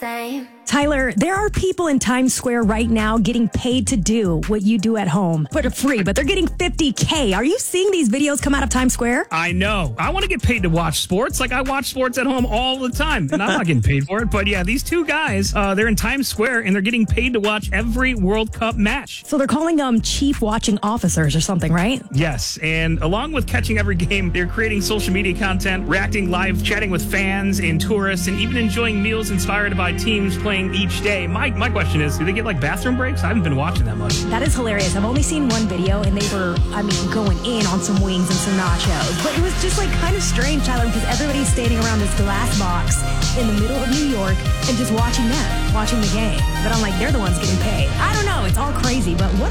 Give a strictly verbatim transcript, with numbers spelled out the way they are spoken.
same. Tyler, there are people in Times Square right now getting paid to do what you do at home for free, but they're getting fifty K. Are you seeing these videos come out of Times Square? I know. I want to get paid to watch sports. Like, I watch sports at home all the time, and I'm not getting paid for it. But yeah, these two guys, uh, they're in Times Square, and they're getting paid to watch every World Cup match. So they're calling them chief watching officers or something, right? Yes, and along with catching every game, they're creating social media content, reacting live, chatting with fans and tourists, and even enjoying meals inspired by teams playing each day. My my question is, do they get like bathroom breaks? I haven't been watching that much. That is hilarious. I've only seen one video, and they were, I mean, going in on some wings and some nachos. But it was just like kind of strange, Tyler, because everybody's standing around this glass box in the middle of New York and just watching them, watching the game. But I'm like, they're the ones getting paid. I don't know. It's all crazy, but what